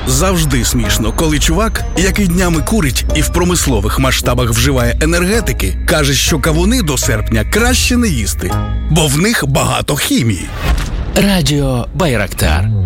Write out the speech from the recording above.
Завжди смішно, коли чувак, який днями курить і в промислових масштабах вживає енергетики, каже, що кавуни до серпня краще не їсти, бо в них багато хімії. Радіо Байрактар.